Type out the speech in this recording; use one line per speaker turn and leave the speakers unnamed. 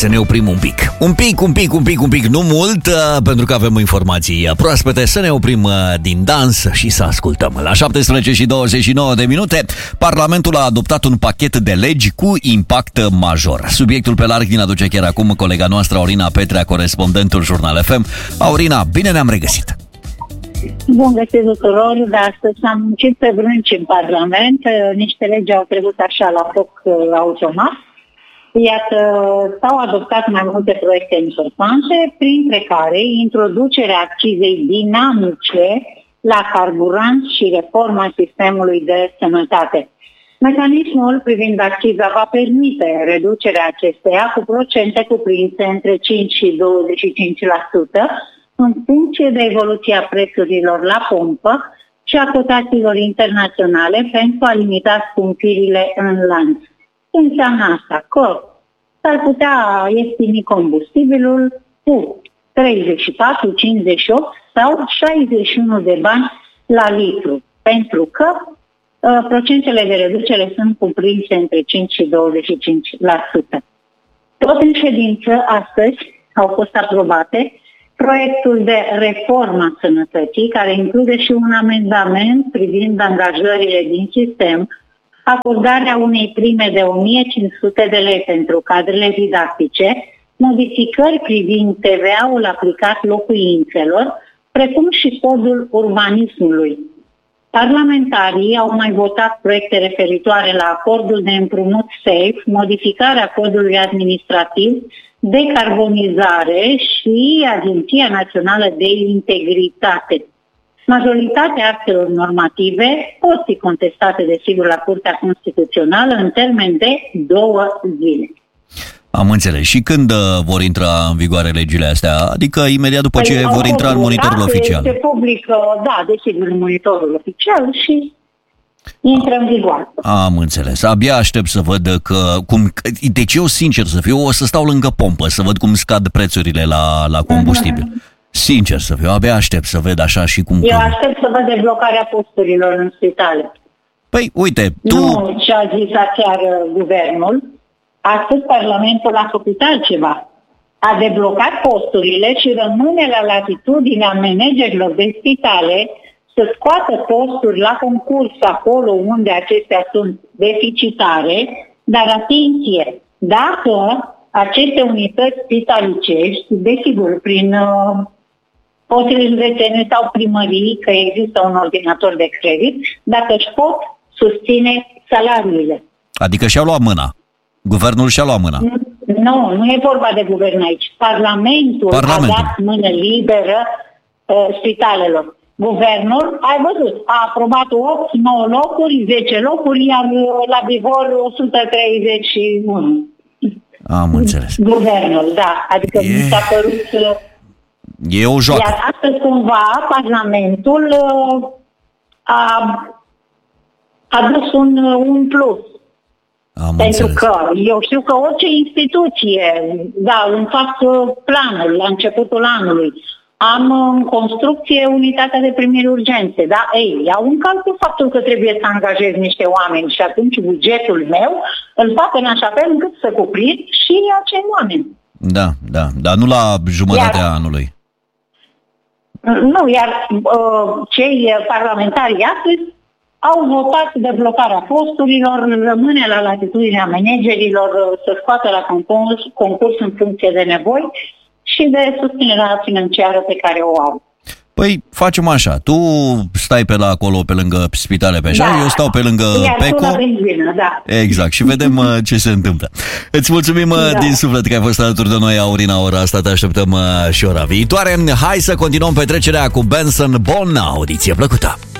să ne oprim un pic. Un pic, nu mult, pentru că avem informații proaspete. Să ne oprim din dans și să ascultăm. La 17:29 Parlamentul a adoptat un pachet de legi cu impact major. Subiectul pe larg din aduce chiar acum colega noastră Aurina Petrea, corespondentul Jurnal FM. Aurina, bine ne-am regăsit!
Bun găsit tuturor, de astăzi am muncit pe brânci în Parlament, niște legi au trecut așa la foc automat, iată, s-au adoptat mai multe proiecte importante, printre care introducerea accizei dinamice la carburanți și reforma sistemului de sănătate. Mecanismul privind acciza va permite reducerea acesteia cu procente cuprinse între 5 și 25%, în funcție de evoluția prețurilor la pompă și a cotațiilor internaționale pentru a limita scumpirile în lanț. Ce înseamnă asta? Că s-ar putea ieftini combustibilul cu 34, 58 sau 61 de bani la litru, pentru că procentele de reducere sunt cuprinse între 5 și 25%. Tot în ședință, astăzi, au fost aprobate proiectul de reformă a sănătății, care include și un amendament privind angajările din sistem, acordarea unei prime de 1.500 de lei pentru cadrele didactice, modificări privind TVA-ul aplicat locuințelor, precum și codul urbanismului. Parlamentarii au mai votat proiecte referitoare la acordul de împrumut SAFE, modificarea codului administrativ, decarbonizare și Agenția Națională de Integritate. Majoritatea actelor normative pot fi contestate, desigur, la Curtea Constituțională în termen de 2 zile.
Am înțeles. Și când vor intra în vigoare legile astea? Adică imediat după ce vor intra în monitorul oficial?
Se publică, da, desigur, în monitorul oficial și intră în vigoare.
Am înțeles. Abia aștept să văd deci eu, sincer să fiu, o să stau lângă pompă, să văd cum scad prețurile la combustibil. Sincer să fiu, abia aștept să ved așa și cum...
Eu aștept să văd deblocarea posturilor în spitale.
Păi, uite, tu...
Nu ce-a zis aseară guvernul, astăzi Parlamentul a făcut altceva. A deblocat posturile și rămâne la latitudinea managerilor de spitale să scoată posturi la concurs acolo unde acestea sunt deficitare, dar atenție, dacă aceste unități spitalicești, desigur, prin postele județene sau primării, că există un ordinator de credit, dacă își pot susține salariile.
Adică și-au luat mâna. Guvernul și-a luat mâna.
Nu e vorba de guvern aici. Parlamentul a dat mână liberă spitalelă. Guvernul, ai văzut, a aprobat 8, 9 locuri, 10 locuri, iar la Bihor 131.
Am înțeles.
Guvernul, da. Adică mi s-a părut...
E o joacă.
Iar astăzi cumva Parlamentul a dus un plus. Pentru că eu știu că orice instituție, da, îmi fac planul la începutul anului, am în construcție unitatea de primiri urgențe, da? Ei, iau în calcul faptul că trebuie să angajez niște oameni și atunci bugetul meu îl fac în așa fel încât să cuprind și acei oameni.
Da, dar nu la jumătatea anului.
Nu, iar cei parlamentari astăzi au votat deblocarea posturilor, rămâne la latitudinea managerilor să scoată la concurs în funcție de nevoi și de susținerea financiară pe care o au. Păi
facem așa, tu stai pe la acolo pe lângă spitale pe așa, eu stau pe lângă PECO.
Da.
Exact, și vedem ce se întâmplă. Îți mulțumim din suflet că ai fost alături de noi, Aurina, ora asta, te așteptăm și ora viitoare. Hai să continuăm petrecerea cu Benson Bourne, audiție plăcută!